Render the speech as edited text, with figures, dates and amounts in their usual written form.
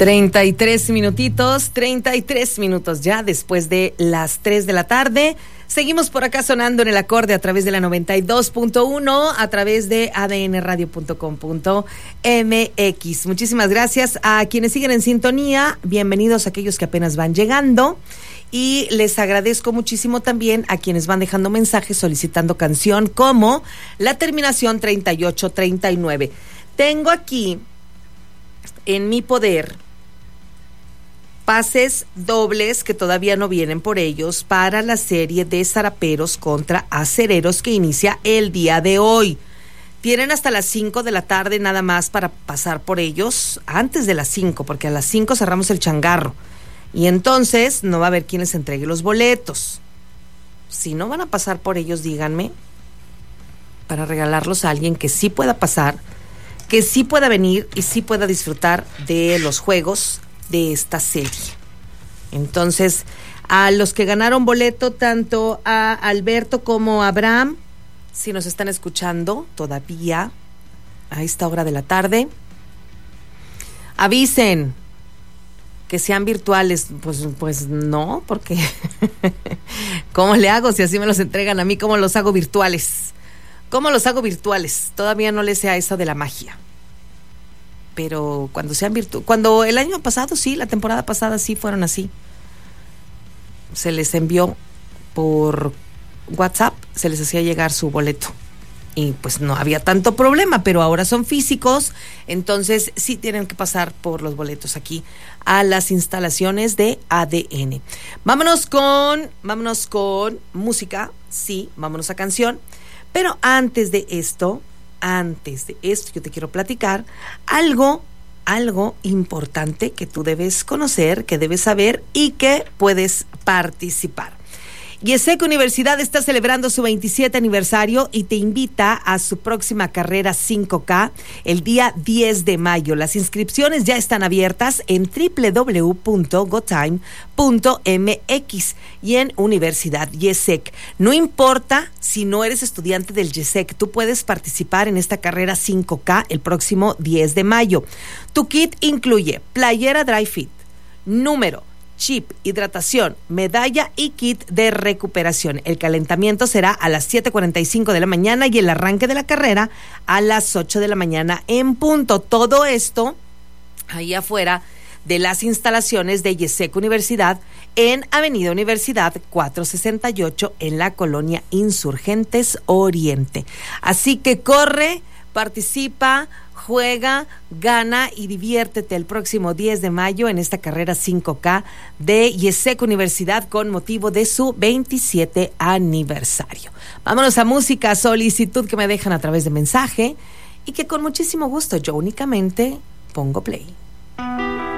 33 minutos ya después de las 3 de la tarde. Seguimos por acá sonando en el acorde a través de la 92.1, a través de adnradio.com.mx. Muchísimas gracias a quienes siguen en sintonía. Bienvenidos a aquellos que apenas van llegando. Y les agradezco muchísimo también a quienes van dejando mensajes solicitando canción, como la terminación 3839. Tengo aquí en mi poder pases dobles que todavía no vienen por ellos para la serie de Zaraperos contra Acereros que inicia el día de hoy. Tienen hasta las 5 de la tarde nada más para pasar por ellos, antes de las 5, porque a las 5 cerramos el changarro. Y entonces no va a haber quien les entregue los boletos. Si no van a pasar por ellos, díganme, para regalarlos a alguien que sí pueda pasar, que sí pueda venir y sí pueda disfrutar de los juegos de esta serie. Entonces, a los que ganaron boleto, tanto a Alberto como a Abraham, si nos están escuchando todavía a esta hora de la tarde, avisen que sean virtuales. Pues no, porque ¿cómo le hago si así me los entregan a mí? ¿Cómo los hago virtuales? ¿Cómo los hago virtuales? Todavía no le sé a eso de la magia. Pero cuando sean cuando el año pasado sí, la temporada pasada sí fueron así. Se les envió por WhatsApp, se les hacía llegar su boleto. Y pues no había tanto problema, pero ahora son físicos, entonces sí tienen que pasar por los boletos aquí a las instalaciones de ADN. Vámonos con música, sí, vámonos a canción. Pero antes de esto, yo te quiero platicar algo importante que tú debes conocer, que debes saber y que puedes participar. YESEC Universidad está celebrando su 27 aniversario y te invita a su próxima carrera 5K el día 10 de mayo. Las inscripciones ya están abiertas en www.gotime.mx y en Universidad YESEC. No importa si no eres estudiante del YESEC, tú puedes participar en esta carrera 5K el próximo 10 de mayo. Tu kit incluye playera dry fit, número, chip, hidratación, medalla y kit de recuperación. El calentamiento será a las 7:45 de la mañana y el arranque de la carrera a las 8 de la mañana en punto. Todo esto ahí afuera de las instalaciones de YESEC Universidad en Avenida Universidad 468 en la colonia Insurgentes Oriente. Así que corre, participa, juega, gana y diviértete el próximo 10 de mayo en esta carrera 5K de YESEC Universidad con motivo de su 27 aniversario. Vámonos a música, solicitud que me dejan a través de mensaje y que con muchísimo gusto yo únicamente pongo play.